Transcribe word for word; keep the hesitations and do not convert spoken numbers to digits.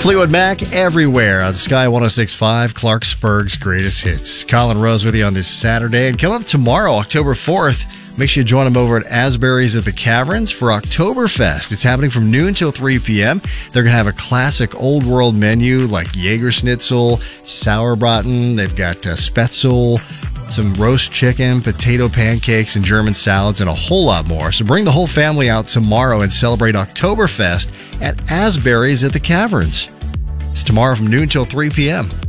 Fleetwood Mac everywhere on Sky one oh six point five, Clarksburg's greatest hits. Colin Rose with you on this Saturday. And coming up tomorrow, October fourth, make sure you join them over at Asbury's at the Caverns for Oktoberfest. It's happening from noon till three p.m. They're going to have a classic old world menu like Jaeger Schnitzel, Sauerbraten. They've got uh, Spätzle, some roast chicken, potato pancakes, and German salads, and a whole lot more. So bring the whole family out tomorrow and celebrate Oktoberfest at Asbury's at the Caverns. It's tomorrow from noon till three p.m.